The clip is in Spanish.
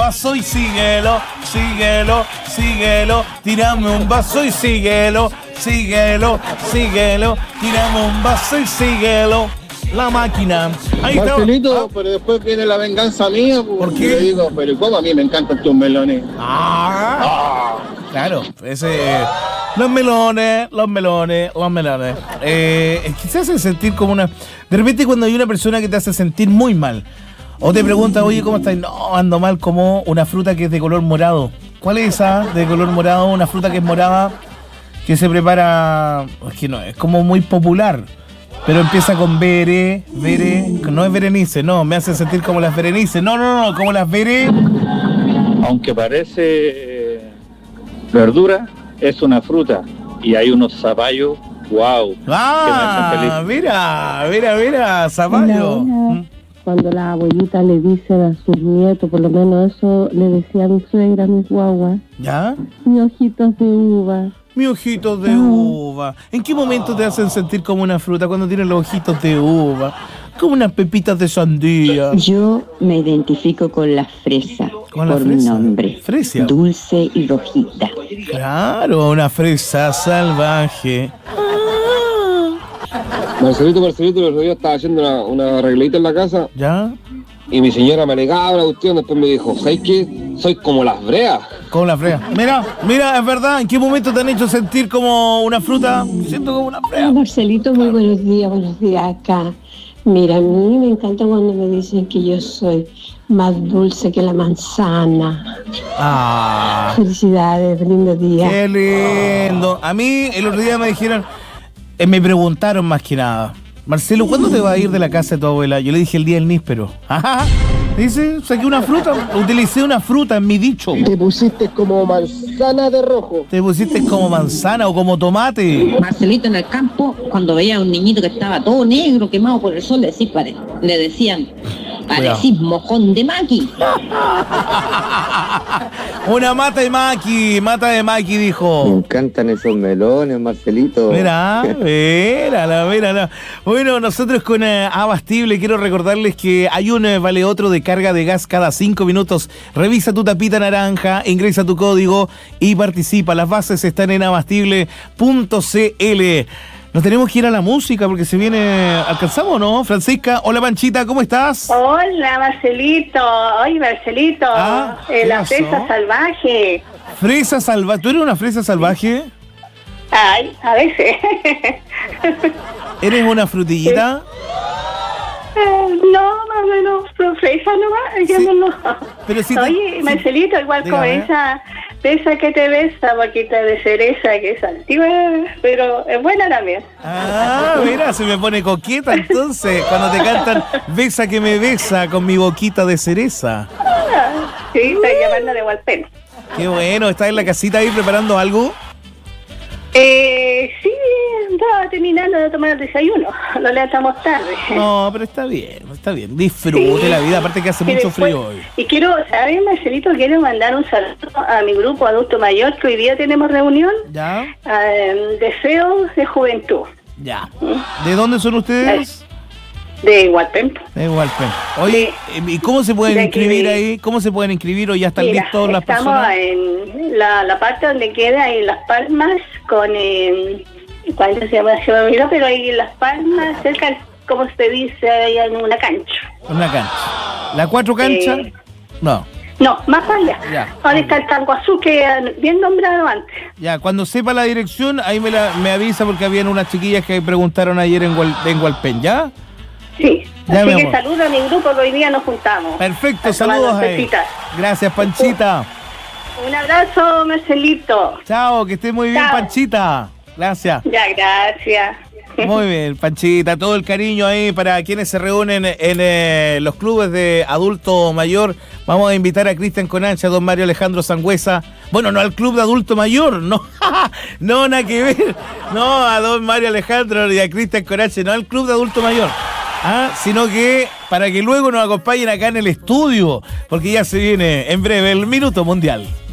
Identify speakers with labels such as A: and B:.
A: vaso y síguelo, síguelo, síguelo. Tírame un vaso y síguelo, síguelo, síguelo. Tírame un vaso y síguelo. La máquina. Ahí
B: Marcelito,
A: está.
B: pero después viene la venganza mía.
A: ¿Por qué?
B: Le digo, pero ¿cómo a mí me encantan tus melones?
A: Claro, ese. Los melones. Es que se hace sentir como una. De repente, cuando hay una persona que te hace sentir muy mal, o te pregunta, oye, ¿cómo estás? No, ando mal, como una fruta que es de color morado. ¿Cuál es esa de color morado? Una fruta que es morada, que se prepara. Es que no, es como muy popular. Pero empieza con vere, no es Berenice, no, me hace sentir como las Berenice. No, como las vere.
C: Aunque parece verdura, es una fruta. Y hay unos zapallos, wow.
A: Ah, mira, zapallo.
D: Cuando la abuelita le dice a sus nietos, por lo menos eso le decía a mi suegra, a mis guaguas.
A: ¿Ya?
D: Mis ojitos de uva.
A: Mis ojitos de uva. ¿En qué momento te hacen sentir como una fruta? Cuando tienes los ojitos de uva. Como unas pepitas de sandía.
E: Yo me identifico con la fresa.
A: ¿Con la
E: por
A: fresa?
E: mi nombre.
A: Fresia.
E: Dulce y rojita.
A: Claro, una fresa salvaje.
B: Marcelito, el otro día estaba haciendo una arregladita en la casa.
A: ¿Ya?
B: Y mi señora me alegaba la cuestión, después me dijo, ¿sabes qué? Soy como las breas.
A: Como la frea. Mira, es verdad. ¿En qué momento te han hecho sentir como una fruta? Siento como una frea.
D: Marcelito, muy buenos días acá. Mira, a mí me encanta cuando me dicen que yo soy más dulce que la manzana.
A: Ah.
D: Felicidades, lindo día.
A: Qué lindo. A mí el otro día me dijeron, me preguntaron más que nada, Marcelo, ¿cuándo te vas a ir de la casa de tu abuela? Yo le dije el día del níspero. Ajá. Dice, saqué una fruta, utilicé una fruta en mi dicho.
B: Te pusiste como manzana de rojo.
A: Te pusiste como manzana o como tomate.
F: Marcelito, en el campo, cuando veía a un niñito que estaba todo negro, quemado por el sol, le decían, parecís mojón de maqui.
A: Una mata de maqui, dijo.
G: Me encantan esos melones, Marcelito.
A: Mírala. Bueno, nosotros con Abastible quiero recordarles que hay un vale otro de carga de gas cada 5 minutos. Revisa tu tapita naranja, ingresa tu código y participa. Las bases están en abastible.cl. Nos tenemos que ir a la música porque se viene... ¿Alcanzamos o no? Francisca, hola Panchita, ¿cómo estás?
H: Hola Marcelito, oye Marcelito, la fresa salvaje.
A: Fresa salvaje, ¿tú eres una fresa salvaje?
H: Ay, a veces.
A: ¿Eres una frutillita?
H: No, más o menos, fresa nomás, llamémoslo.
A: Pero si
H: oye, Marcelito, igual con esa que te besa, boquita de cereza, que es antigua, pero es buena también.
A: Ah, mira, se me pone coqueta entonces, cuando te cantan Besa que me besa con mi boquita de cereza.
H: Sí, estoy llamando de Hualpén.
A: Qué bueno, ¿estás en la casita ahí preparando algo?
H: Sí, estaba terminando de tomar el desayuno, lo levantamos tarde.
A: No, pero está bien, disfrute la vida, aparte que hace mucho frío hoy.
H: Y quiero, ¿sabes, Marcelito? Quiero mandar un saludo a mi grupo adulto mayor, que hoy día tenemos reunión.
A: ¿Ya?
H: Deseos de juventud.
A: Ya. ¿De dónde son ustedes?
H: De Hualpén.
A: Oye, ¿y cómo se pueden inscribir ahí? ¿Cómo se pueden inscribir o ya están listos las personas?
H: Estamos en la parte donde queda en Las Palmas con... ¿cuál se llama? Se me olvidó, pero ahí en Las Palmas, cerca, como se dice, ahí en una cancha.
A: Una cancha. ¿La 4 cancha? No,
H: más allá.
A: Ya.
H: Ahora está el Tanguazú, que bien nombrado antes.
A: Ya, cuando sepa la dirección, ahí me avisa porque habían unas chiquillas que preguntaron ayer en Hualpén, ¿ya?
H: Sí,
A: ya,
H: así que saludo a mi grupo que hoy día nos juntamos.
A: Perfecto, saludos ahí. Gracias, Panchita.
H: Un abrazo, Marcelito.
A: Chao, que estés muy bien, Panchita. Gracias.
H: Ya, gracias.
A: Muy bien, Panchita, todo el cariño ahí para quienes se reúnen en los clubes de adulto mayor. Vamos a invitar a Cristian Conancha, a don Mario Alejandro Sangüesa. Bueno, no al club de adulto mayor, no, no, nada que ver. No, a don Mario Alejandro y a Cristian Conancha, no al club de adulto mayor. Sino que para que luego nos acompañen acá en el estudio, porque ya se viene en breve el Minuto Mundial.